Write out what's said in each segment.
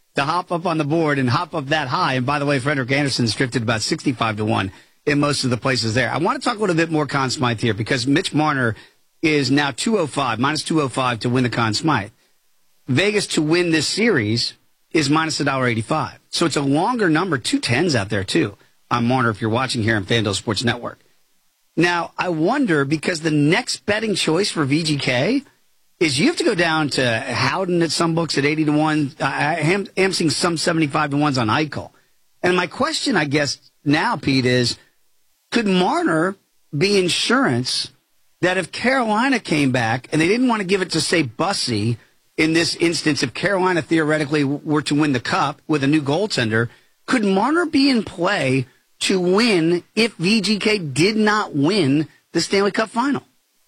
to hop up on the board and hop up that high. And by the way, Frederick Anderson's drifted about 65-1 in most of the places there. I want to talk a little bit more Conn Smythe here because Mitch Marner is now minus 205 to win the Conn Smythe. Vegas to win this series is minus $1.85. So it's a longer number, 210s out there too on Marner if you're watching here on FanDuel Sports Network. Now, I wonder, because the next betting choice for VGK is you have to go down to Howden at some books at 80-1. I'm seeing some 75-1s on Eichel. And my question, I guess, now, Pete, is could Marner be insurance that if Carolina came back and they didn't want to give it to, say, Bussy, in this instance, if Carolina theoretically were to win the Cup with a new goaltender, could Marner be in play to win if VGK did not win the Stanley Cup final?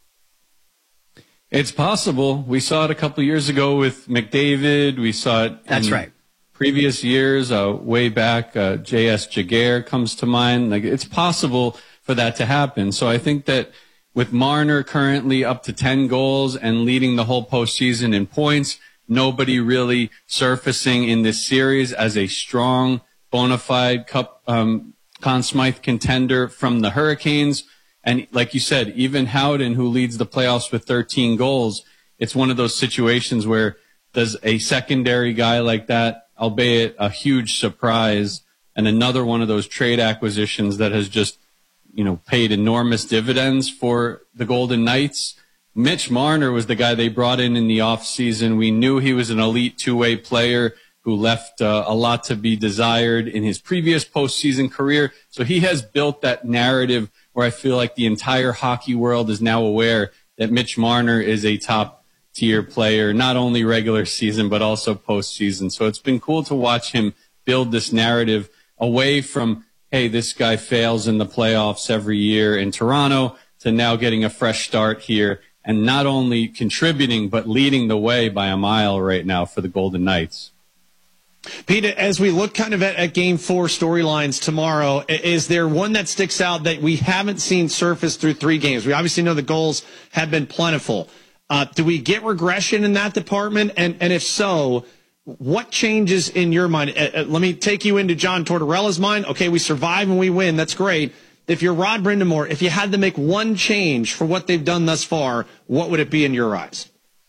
It's possible. We saw it a couple years ago with McDavid. We saw it in previous years, way back. J.S. Jaguar comes to mind. Like, it's possible for that to happen. So I think that with Marner currently up to 10 goals and leading the whole postseason in points, nobody really surfacing in this series as a strong, bona fide Cup Conn Smythe contender from the Hurricanes. And like you said, even Howden, who leads the playoffs with 13 goals, it's one of those situations where does a secondary guy like that, albeit a huge surprise, and another one of those trade acquisitions that has just, paid enormous dividends for the Golden Knights. Mitch Marner was the guy they brought in the offseason. We knew he was an elite two-way player who left a lot to be desired in his previous postseason career. So he has built that narrative where I feel like the entire hockey world is now aware that Mitch Marner is a top-tier player, not only regular season, but also postseason. So it's been cool to watch him build this narrative away from, hey, this guy fails in the playoffs every year in Toronto, to now getting a fresh start here and not only contributing, but leading the way by a mile right now for the Golden Knights. Pete, as we look kind of at Game 4 storylines tomorrow, is there one that sticks out that we haven't seen surface through 3 games? We obviously know the goals have been plentiful. Do we get regression in that department? And if so, what changes in your mind? Let me take you into John Tortorella's mind. Okay, we survive and we win. That's great. If you're Rod Brind'Amour, if you had to make one change for what they've done thus far, what would it be in your eyes?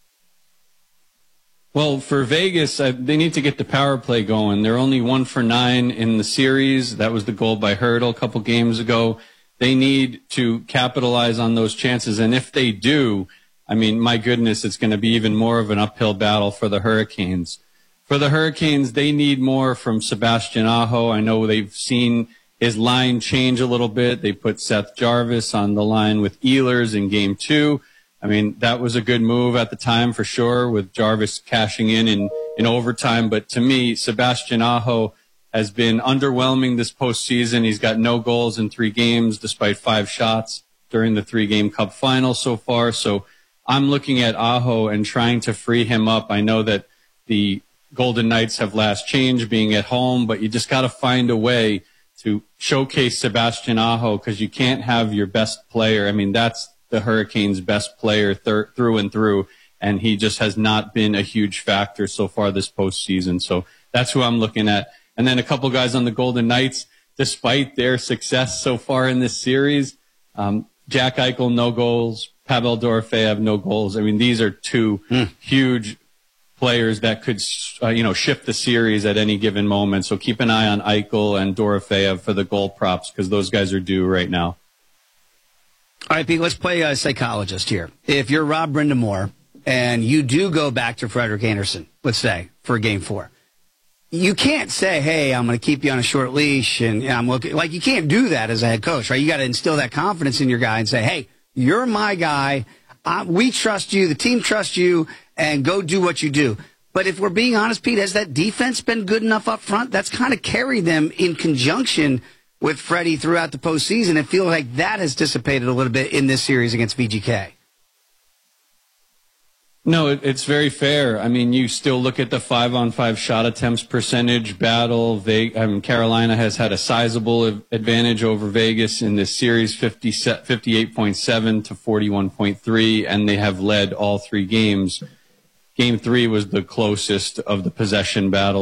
Well, for Vegas, they need to get the power play going. They're only 1 for 9 in the series. That was the goal by Hurdle a couple games ago. They need to capitalize on those chances. And if they do, I mean, my goodness, it's going to be even more of an uphill battle for the Hurricanes. For the Hurricanes, they need more from Sebastian Aho. I know they've seen his line change a little bit. They put Seth Jarvis on the line with Ehlers in Game 2. I mean, that was a good move at the time for sure, with Jarvis cashing in overtime. But to me, Sebastian Aho has been underwhelming this postseason. He's got no goals in 3 games, despite 5 shots during the 3-game Cup final so far. So I'm looking at Aho and trying to free him up. I know that the Golden Knights have last change being at home, but you just got to find a way to showcase Sebastian Aho, because you can't have your best player. I mean, that's the Hurricanes' best player through and through, and he just has not been a huge factor so far this postseason. So that's who I'm looking at. And then a couple guys on the Golden Knights, despite their success so far in this series, Jack Eichel, no goals. Pavel Dorofeyev, no goals. I mean, these are 2 huge players that could, shift the series at any given moment. So keep an eye on Eichel and Dorofeyev for the goal props, because those guys are due right now. All right, Pete, let's play a psychologist here. If you're Rob Brind'Amour and you do go back to Frederick Anderson, let's say, for Game 4, you can't say, hey, I'm going to keep you on a short leash and I'm looking. Like, you can't do that as a head coach, right? You got to instill that confidence in your guy and say, hey, you're my guy. We trust you. The team trusts you, and go do what you do. But if we're being honest, Pete, has that defense been good enough up front? That's kind of carried them in conjunction with Freddie throughout the postseason. It feels like that has dissipated a little bit in this series against VGK. No, it's very fair. I mean, you still look at the 5-on-5 shot attempts percentage battle. Carolina has had a sizable advantage over Vegas in this series, 58.7 to 41.3, and they have led all 3 games. Game 3 was the closest of the possession battle.